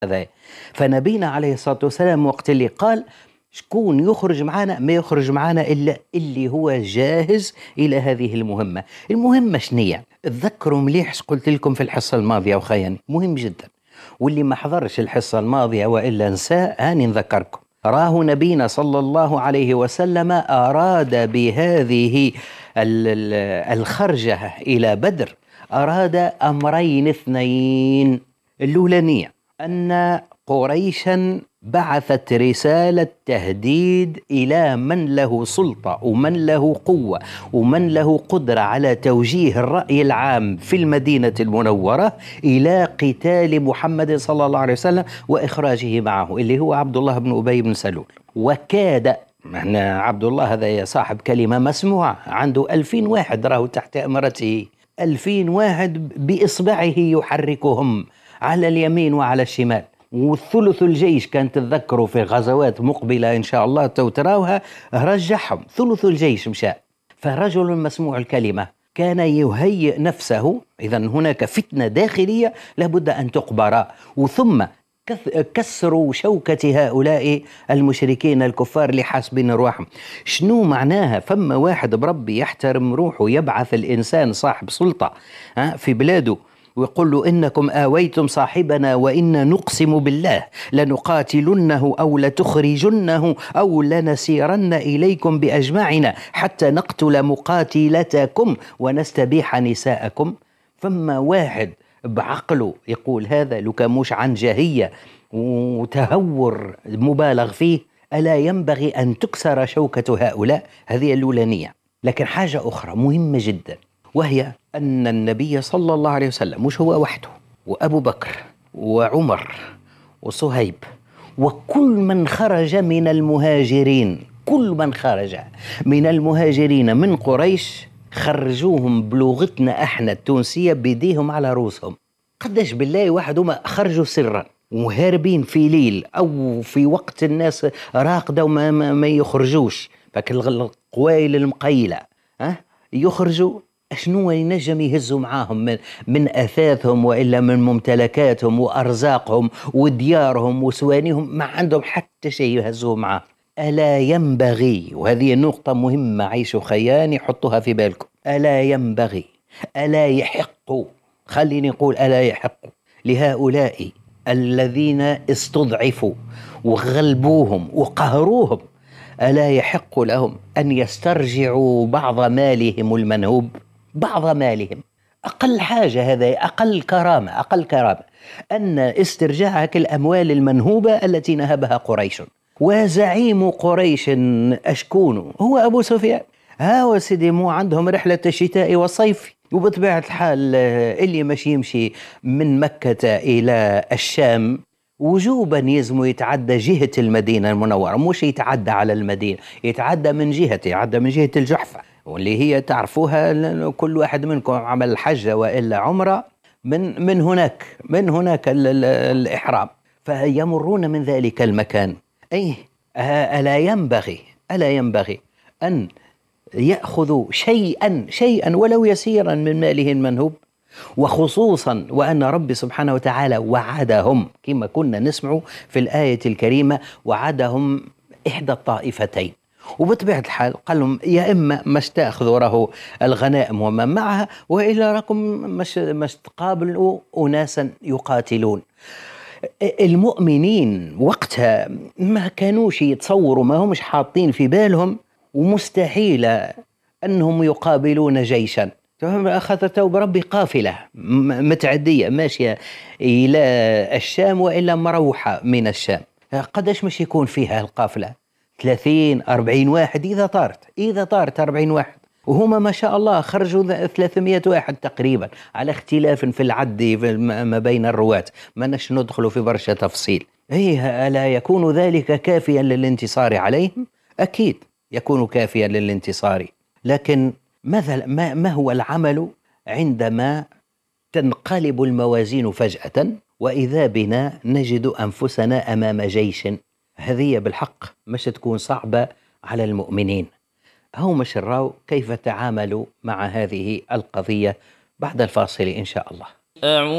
هذا. فنبينا عليه الصلاة والسلام وقت اللي قال شكون يخرج معنا، ما يخرج معنا إلا اللي هو جاهز إلى هذه المهمة. المهمة شنية؟ تذكروا مليح قلت لكم في الحصة الماضية وخياني مهم جدا، واللي ما حضرش الحصة الماضية وإلا نساء هاني نذكركم. راه نبينا صلى الله عليه وسلم أراد بهذه الخرجة إلى بدر أراد أمرين اثنين. الأولانية أن قريشا بعثت رسالة تهديد إلى من له سلطة ومن له قوة ومن له قدرة على توجيه الرأي العام في المدينة المنورة إلى قتال محمد صلى الله عليه وسلم وإخراجه معه اللي هو عبد الله بن أبي بن سلول. وكاد عبد الله هذا صاحب كلمة مسموعة، عنده 2000 واحد راهو تحت أمرته، 2000 واحد بإصبعه يحركهم على اليمين وعلى الشمال. والثلث الجيش كانت تذكروا في غزوات مقبلة إن شاء الله تراوها رجعهم، ثلث الجيش مشى. فرجل مسموع الكلمة كان يهيئ نفسه، إذا هناك فتنة داخلية لابد أن تقبر، وثم كسروا شوكة هؤلاء المشركين الكفار اللي حاسبين رواحهم. شنو معناها؟ فما واحد بربي يحترم روحه يبعث الإنسان صاحب سلطة في بلاده ويقول له إنكم آويتم صاحبنا وإنا نقسم بالله لنقاتلنه أو لتخرجنه أو لنسيرن إليكم بأجمعنا حتى نقتل مقاتلتكم ونستبيح نساءكم. فما واحد بعقله يقول هذا لو كان مش عن جاهية وتهور مبالغ فيه، ألا ينبغي أن تكسر شوكة هؤلاء؟ هذه الأولانية. لكن حاجة أخرى مهمة جدا، وهي أن النبي صلى الله عليه وسلم مش هو وحده، وأبو بكر وعمر وصهيب وكل من خرج من المهاجرين، كل من خرج من المهاجرين من قريش خرجوهم بلغتنا احنا التونسية بيديهم على رؤوسهم. قداش بالله واحد هما خرجوا سرا وهاربين في ليل أو في وقت الناس راقدة وما ما يخرجوش، فك القوائل المقيلة يخرجوا. شنو ينجم يهزوا معاهم من أثاثهم وإلا من ممتلكاتهم وأرزاقهم وديارهم وسوانيهم؟ ما عندهم حتى شيء يهزوه معاه. ألا ينبغي، وهذه نقطة مهمة عيشوا خياني حطوها في بالكم، ألا ينبغي، ألا يحق، خليني نقول ألا يحق لهؤلاء الذين استضعفوا وغلبوهم وقهروهم، ألا يحق لهم أن يسترجعوا بعض مالهم المنهوب؟ بعض مالهم أقل حاجة، هذا أقل كرامة، أقل كرامة أن استرجاعك الأموال المنهوبة التي نهبها قريش. وزعيم قريش أشكون هو أبو سفيان. ها سيدي مو عندهم رحلة الشتاء والصيف، وبطبيعة الحال اللي مش يمشي من مكة إلى الشام وجوبا يزمو يتعدى جهة المدينة المنورة، مش يتعدى على المدينة، يتعدى من جهة الجحفة، واللي هي تعرفوها كل واحد منكم عمل الحجة وإلا عمرة من هناك الإحرام، فيمرون من ذلك المكان. ألا ينبغي أن يأخذوا شيئا ولو يسيرا من ماله المنهوب؟ وخصوصا وأن رب سبحانه وتعالى وعدهم كما كنا نسمع في الآية الكريمة، وعدهم إحدى الطائفتين، وبطبيعة الحال قال لهم يا إما مش تأخذوا راه الغنائم وما معها، وإلا راكم مش تقابلوا أناسا يقاتلون. المؤمنين وقتها ما كانوش يتصوروا، ما همش حاطين في بالهم ومستحيل أنهم يقابلون جيشا. أخذته بربي قافلة متعدية ماشية إلى الشام وإلا مروحة من الشام، قداش مش يكون فيها القافلة؟ 30-40 واحد إذا طارت 40 واحد، وهما ما شاء الله خرجوا 300 واحد تقريبا، على اختلاف في العد ما بين الرواة، ما نش ندخل في برشا تفصيل. ألا يكون ذلك كافيا للانتصار عليهم؟ أكيد يكون كافيا للانتصار، لكن ما هو العمل عندما تنقلب الموازين فجأة وإذا بنا نجد أنفسنا أمام جيش؟ هذه بالحق مش تكون صعبة على المؤمنين. هم مش الراو كيف تعاملوا مع هذه القضية بعد الفاصل إن شاء الله.